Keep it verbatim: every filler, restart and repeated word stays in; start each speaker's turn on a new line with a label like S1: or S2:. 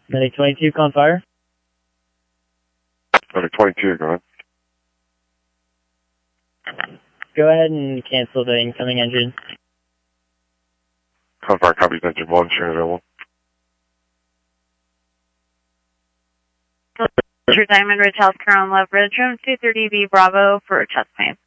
S1: Medic twenty-two, con fire.
S2: Medic twenty-two, go ahead.
S1: Go ahead and cancel the incoming engine.
S2: Con fire copies engine one, sharing available.
S3: Diamond Ridge, South Carolina, Love Ridge, room two thirty B Bravo for chest pain.